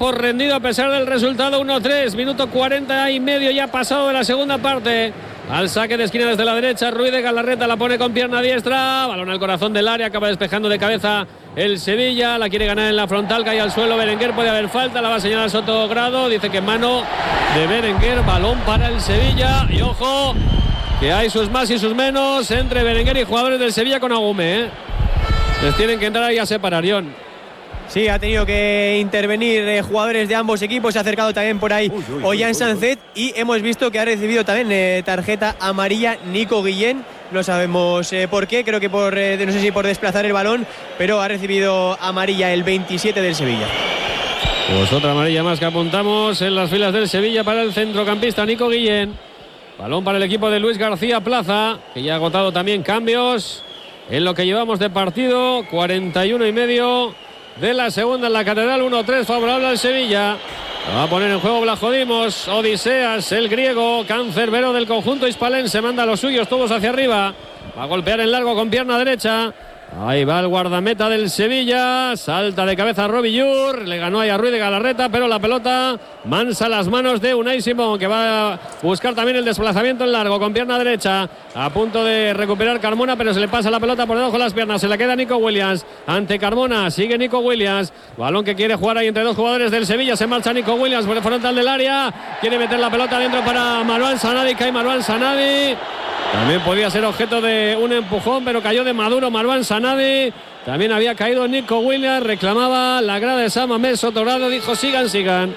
por rendido a pesar del resultado 1-3. Minuto 40 y medio ya pasado de la segunda parte. Al saque de esquina desde la derecha, Ruiz de Galarreta la pone con pierna diestra. Balón al corazón del área, acaba despejando de cabeza el Sevilla. La quiere ganar en la frontal, cae al suelo Berenguer, puede haber falta, la va a señalar Sotogrado. Dice que mano de Berenguer, balón para el Sevilla. Y ojo, que hay sus más y sus menos entre Berenguer y jugadores del Sevilla con Agume, Les tienen que entrar ahí a separar, John. Sí, ha tenido que intervenir jugadores de ambos equipos. Se ha acercado también por ahí Ollán Sancet y hemos visto que ha recibido también tarjeta amarilla Nico Guillén. No sabemos por qué, creo que no sé si por desplazar el balón, pero ha recibido amarilla el 27 del Sevilla. Pues otra amarilla más que apuntamos en las filas del Sevilla para el centrocampista Nico Guillén. Balón para el equipo de Luis García Plaza, que ya ha agotado también cambios en lo que llevamos de partido. 41 y medio de la segunda en la Catedral, 1-3 favorable al Sevilla. Lo va a poner en juego Blajodimos, Odiseas, el griego, cancerbero del conjunto hispalense, manda a los suyos todos hacia arriba. Va a golpear en largo con pierna derecha. Ahí va el guardameta del Sevilla, salta de cabeza Robillur, le ganó ahí a Ruiz de Galarreta, pero la pelota mansa las manos de Unai Simón, que va a buscar también el desplazamiento en largo con pierna derecha, a punto de recuperar Carmona, pero se le pasa la pelota por debajo de las piernas, se la queda Nico Williams ante Carmona, sigue Nico Williams, balón que quiere jugar ahí entre dos jugadores del Sevilla, se marcha Nico Williams por el frontal del área, quiere meter la pelota dentro para Marwan Sanadi, cae Marwan Sanadi. También podía ser objeto de un empujón, pero cayó de maduro Marwan Sanadi. También había caído Nico Williams, reclamaba la grada de San Mamés. Sotogrado dijo sigan.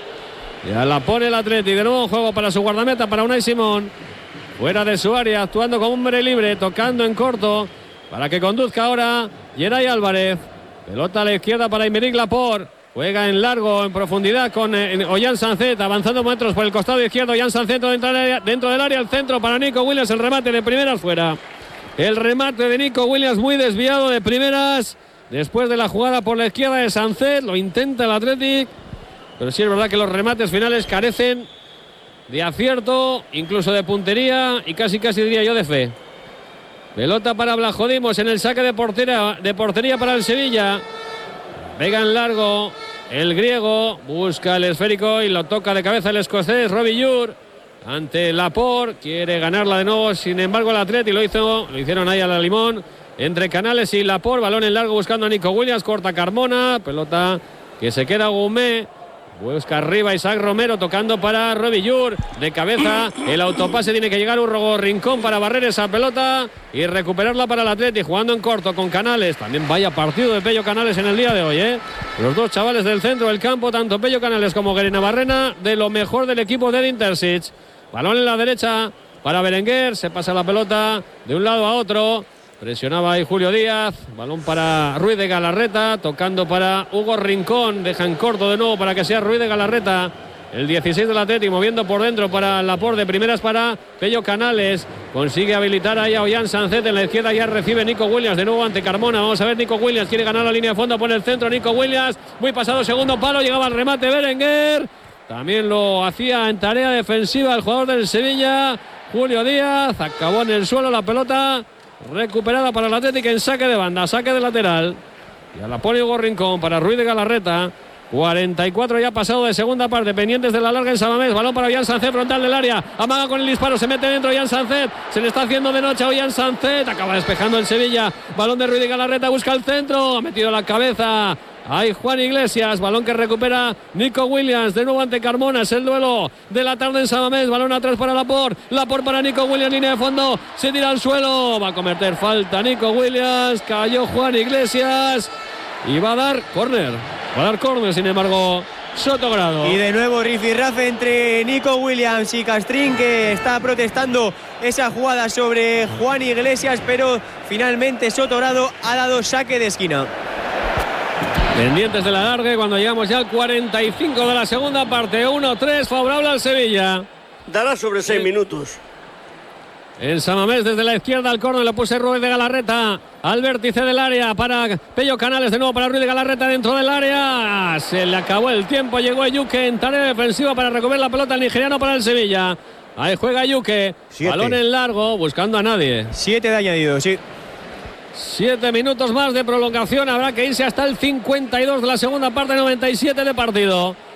Ya la pone el Atleti, de nuevo juego para su guardameta, para Unai Simón. Fuera de su área, actuando como hombre libre, tocando en corto, para que conduzca ahora Yeray Álvarez. Pelota a la izquierda para Aymeric Laporte. Juega en largo, en profundidad con Ollán Sancet, avanzando metros por el costado izquierdo. Ollán Sancet dentro del área, el centro para Nico Williams, el remate de primeras fuera. El remate de Nico Williams muy desviado de primeras. Después de la jugada por la izquierda de Sancet, lo intenta el Athletic. Pero sí es verdad que los remates finales carecen de acierto, incluso de puntería y casi diría yo de fe. Pelota para Blajodimos en el saque de portería para el Sevilla. Pega en largo el griego, busca el esférico y lo toca de cabeza el escocés Robillur ante Laporte, quiere ganarla de nuevo, sin embargo el Atleti lo hicieron ahí a la limón, entre Canales y Laporte, balón en largo buscando a Nico Williams, corta Carmona, pelota que se queda Goumé. Busca arriba Isaac Romero tocando para Robillur, de cabeza, el autopase tiene que llegar Urrogo Rincón para barrer esa pelota y recuperarla para el Atleti, jugando en corto con Canales. También vaya partido de Pello Canales en el día de hoy, Los dos chavales del centro del campo, tanto Pello Canales como Guerina Barrena, de lo mejor del equipo de Intersic. Balón en la derecha para Berenguer, se pasa la pelota de un lado a otro. Presionaba ahí Julio Díaz, balón para Ruiz de Galarreta, tocando para Hugo Rincón, deja en corto de nuevo para que sea Ruiz de Galarreta, el 16 del Atleti, moviendo por dentro para Laporte, de primeras para Pello Canales, consigue habilitar ahí a Ollán Sancet, en la izquierda ya recibe Nico Williams, de nuevo ante Carmona, vamos a ver, Nico Williams quiere ganar la línea de fondo, pone el centro, Nico Williams, muy pasado, segundo palo, llegaba el remate Berenguer, también lo hacía en tarea defensiva el jugador del Sevilla, Julio Díaz, acabó en el suelo la pelota, recuperada para el Atlético en saque de banda, saque de lateral. Ya la pone Hugo Rincón para Ruiz de Galarreta. 44 ya pasado de segunda parte, pendientes de la larga en Samamés. Balón para Ollán Sancet, frontal del área. Amaga con el disparo, se mete dentro Ollán Sancet. Se le está haciendo de noche a Ollán Sancet. Acaba despejando el Sevilla. Balón de Ruiz de Galarreta, busca el centro. Ha metido la cabeza. Hay Juan Iglesias, balón que recupera Nico Williams, de nuevo ante Carmona, es el duelo de la tarde en Samamés, balón atrás para Laporte para Nico Williams, línea de fondo, se tira al suelo, va a cometer falta Nico Williams, cayó Juan Iglesias y va a dar córner, sin embargo Sotogrado. Y de nuevo rifirrafe entre Nico Williams y Castrín, que está protestando esa jugada sobre Juan Iglesias, pero finalmente Sotogrado ha dado saque de esquina. Pendientes de la larga cuando llegamos ya al 45 de la segunda parte. 1-3 favorable al Sevilla. Dará sobre 6 minutos. En Samamés desde la izquierda al córner lo puse Ruiz de Galarreta al vértice del área para Pello Canales, de nuevo para Ruiz de Galarreta dentro del área. Se le acabó el tiempo, llegó Yuke en tarea defensiva para recuperar la pelota al nigeriano para el Sevilla. Ahí juega Yuke, balón en largo buscando a nadie. 7 de añadido, sí. 7 minutos más de prolongación, habrá que irse hasta el 52 de la segunda parte, 97 de partido.